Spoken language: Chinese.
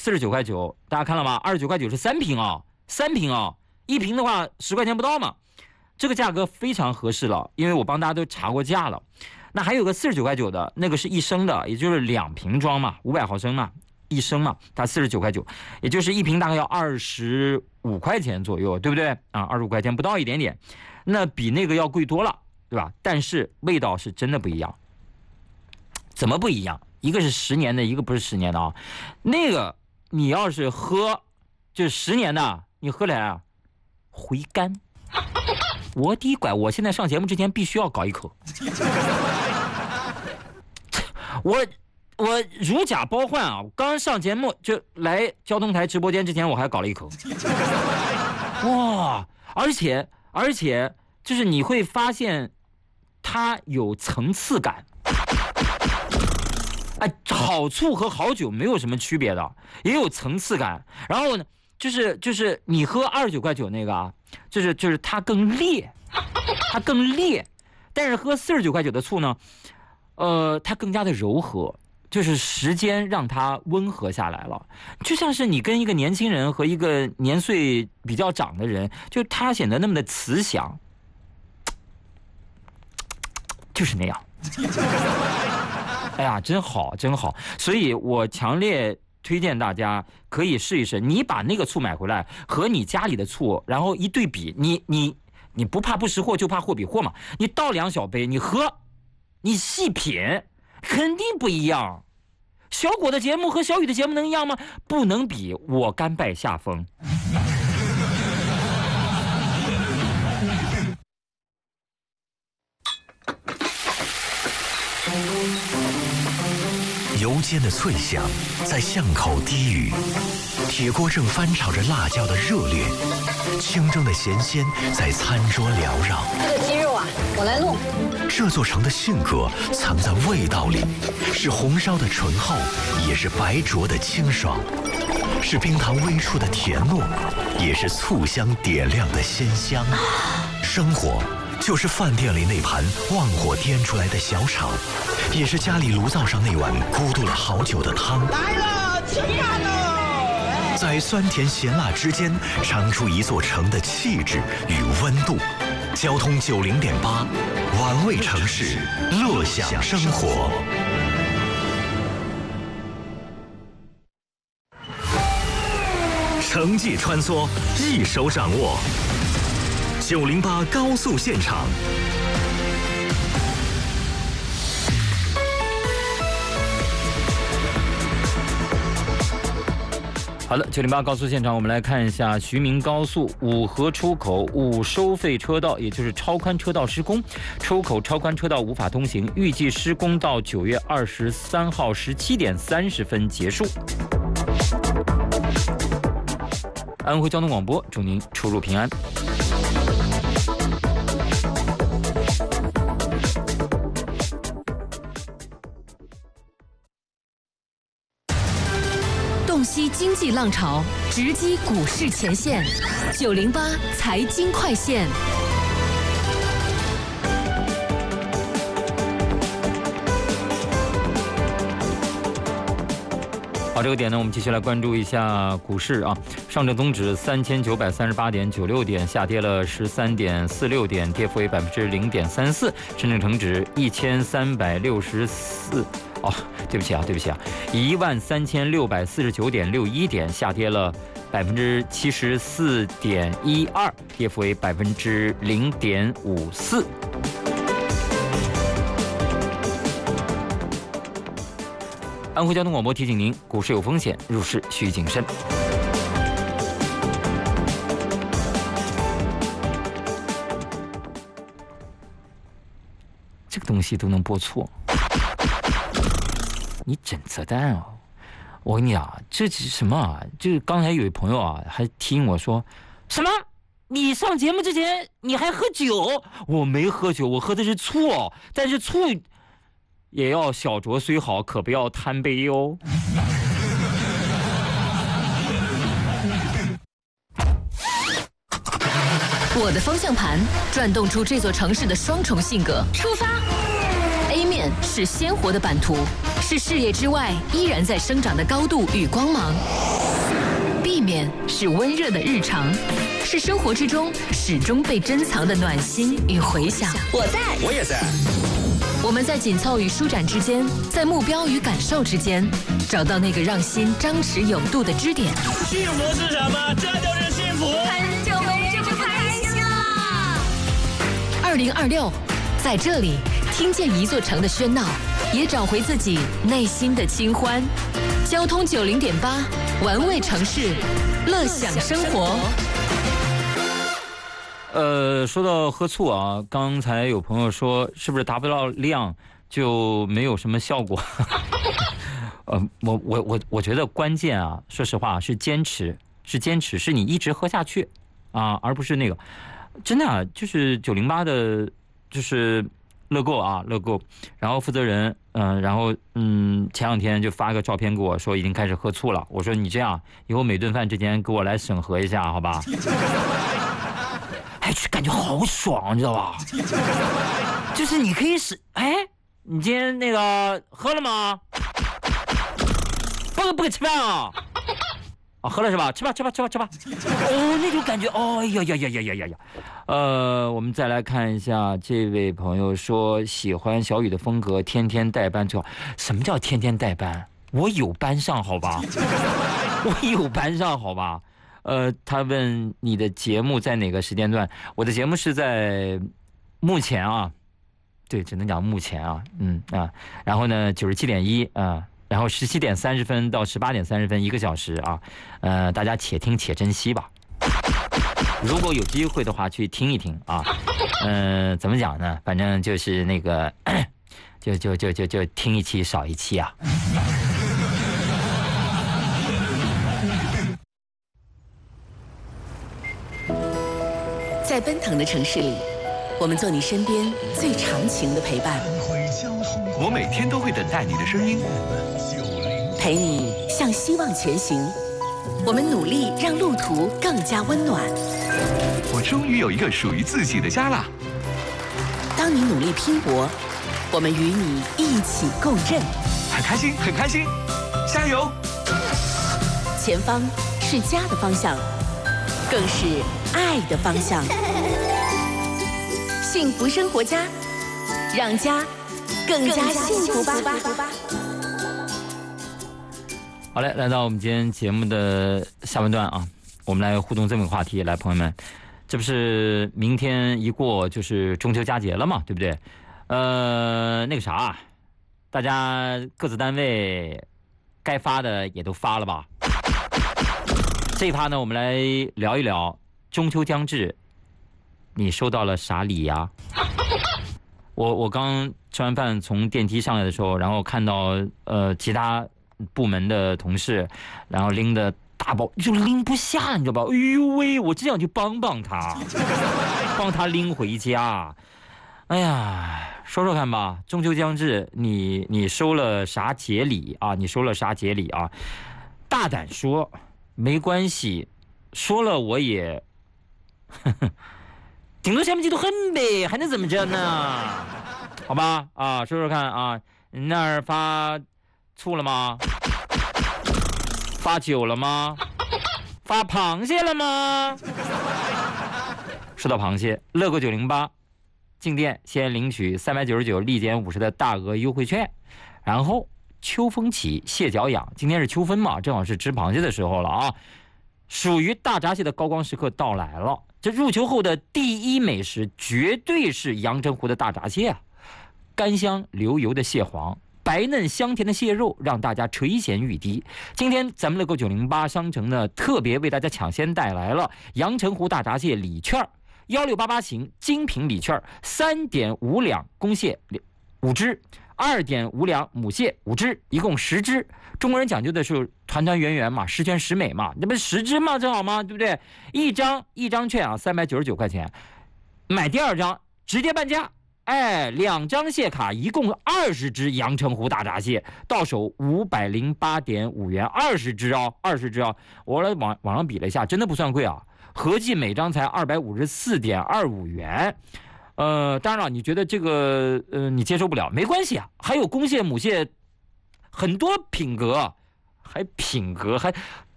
49.9块，大家看了吗？29.9是3瓶啊，3瓶啊，1瓶的话10块钱不到嘛，这个价格非常合适了，因为我帮大家都查过价了。那还有个49.9的，那个是1升的，也就是2瓶装嘛，500毫升嘛，1升嘛，它49.9，也就是1瓶大概要25块钱左右，对不对啊？25块钱不到一点点，那比那个要贵多了，对吧？但是味道是真的不一样。怎么不一样？一个是10年的，一个不是10年的啊。那个你要是喝就是10年的，你喝来啊回甘。我的乖，我现在上节目之前必须要搞一口。我如假包换啊！刚上节目就来交通台直播间之前，我还搞了一口。哇！而且就是你会发现它有层次感。哎，好醋和好酒没有什么区别的，也有层次感。然后呢，就是你喝29.9那个啊，就是它更烈，它更烈。但是喝49.9的醋呢，它更加的柔和，就是时间让它温和下来了。就像是你跟一个年轻人和一个年岁比较长的人，就他显得那么的慈祥，就是那样。哎呀，真好，真好！所以我强烈推荐大家可以试一试。你把那个醋买回来和你家里的醋，然后一对比，你不怕不识货，就怕货比货嘛。你倒2小杯，你喝，你细品，肯定不一样。小果的节目和小雨的节目能一样吗？不能比，我甘拜下风。 油煎的脆响在巷口低语，铁锅正翻炒着辣椒的热烈，清蒸的咸鲜在餐桌缭绕。 这个鸡肉啊，我来弄。 这座城的性格藏在味道里，是红烧的醇厚，也是白灼的清爽，是冰糖微出的甜糯，也是醋香点亮的鲜香。生活就是饭店里那盘旺火颠出来的小炒，也是家里炉灶上那碗咕嘟了好久的汤。 来了，吃饭喽！ 在酸甜咸辣之间，尝出一座城的气质与温度。交通90.8，玩味城市，乐享生活。城际穿梭，一手掌握。908高速现场。 好的，908高速现场，我们来看一下徐明高速五河出口5收费车道，也就是超宽车道施工，出口超宽车道无法通行，预计施工到9月23号17点30分结束。安徽交通广播祝您出入平安。 洞悉经济浪潮，直击股市前线，908财经快线。 好，这个点呢，我们继续来关注一下股市啊。上证综指3938.96点，下跌了13.46点，跌幅为0.34%。深圳成指1364。对不起啊，13649.61点，下跌了74.12%，跌幅为0.54%。安徽交通广播提醒您，股市有风险，入市需谨慎。这个东西都能播错，你真扯淡哦！我跟你讲，这是什么啊？就是刚才有一朋友啊，还提醒我说，什么？你上节目之前你还喝酒？我没喝酒，我喝的是醋，但是醋也要小酌虽好，可不要贪杯哟。 我的方向盘转动出这座城市的双重性格。出发 ！A 面是鲜活的版图，是事业之外依然在生长的高度与光芒。 是温热的日常，是生活之中始终被珍藏的暖心与回响。 我在， 我也在。 我们在紧凑与舒展之间，在目标与感受之间，找到那个让心张弛有度的支点。 幸福是什么？这就是幸福。 很久没这么开心了。2026，在这里听见一座城的喧闹，也找回自己内心的清欢。交通90.8，玩味城市，乐享生活。 说到喝醋啊，刚才有朋友说，是不是达不到量就没有什么效果？我觉得关键啊，说实话是坚持，是你一直喝下去啊，而不是那个真的啊，就是908的，就是乐购啊，乐购，然后负责人然后前两天就发个照片给我说已经开始喝醋了。我说你这样以后每顿饭之前给我来审核一下，好吧？哎，感觉好爽，你知道吧？就是你可以你今天那个喝了吗？不给吃饭啊？啊，喝了是吧？吃吧。哦，那种感觉，哦呀。我们再来看一下，这位朋友说喜欢小雨的风格，天天代班最好。什么叫天天代班？我有班上好吧？他问你的节目在哪个时间段？我的节目是在目前啊，对，只能讲目前啊，然后呢97.1啊，然后17点30分到18点30分，1个小时啊，大家且听且珍惜吧。如果有机会的话，去听一听啊，怎么讲呢？反正就是那个，就听一期少一期啊。 在奔腾的城市里，我们做你身边最长情的陪伴。 我每天都会等待你的声音， 陪你向希望前行。我们努力让路途更加温暖。 我终于有一个属于自己的家了。 当你努力拼搏，我们与你一起共振。 很开心，加油！ 前方是家的方向，更是爱的方向。幸福生活家，让家更加幸福吧。 好嘞，来到我们今天节目的下半段啊，我们来互动这么一个话题。来，朋友们，这不是明天一过就是中秋佳节了嘛，对不对？那个啥，大家各自单位该发的也都发了吧？这一趴呢，我们来聊一聊中秋将至，你收到了啥礼呀？我刚吃完饭从电梯上来的时候，然后看到其他部门的同事，然后拎的大包就拎不下，你知道吧？哎呦喂，我只想去帮他，帮他拎回家。哎呀，说说看吧，中秋将至，你收了啥节礼啊？大胆说，没关系，说了我也，顶多下面嫉妒恨呗，还能怎么着呢？好吧，啊，说说看啊，你那儿发醋了吗？发酒了吗？发螃蟹了吗？说到螃蟹，乐购908进店先领取399立减50的大额优惠券，然后秋风起蟹脚痒，今天是秋分嘛，正好是吃螃蟹的时候了啊！属于大闸蟹的高光时刻到来了。这入秋后的第一美食绝对是阳澄湖的大闸蟹啊！甘香流油的蟹黄，白嫩香甜的蟹肉，让大家垂涎欲滴。今天咱们乐购908商城呢，特别为大家抢先带来了阳澄湖大闸蟹礼券，1688型精品礼券，3.5两公蟹5只，2.5两母蟹5只，一共10只。中国人讲究的是团团圆圆嘛，十全十美嘛，那不是10只嘛，正好吗？对不对？一张券啊，399块钱，买第2张直接半价。哎，2张蟹卡，一共20只阳澄湖大闸蟹，到手508.5元，20只哦，我来网上比了一下，真的不算贵啊，合计每张才254.25元。当然了，你觉得这个你接受不了，没关系啊，还有公蟹、母蟹，很多品格，还